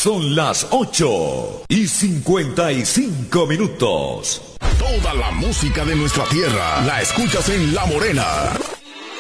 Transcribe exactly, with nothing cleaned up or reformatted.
Son las ocho y cincuenta y cinco minutos. Toda la música de nuestra tierra la escuchas en La Morena.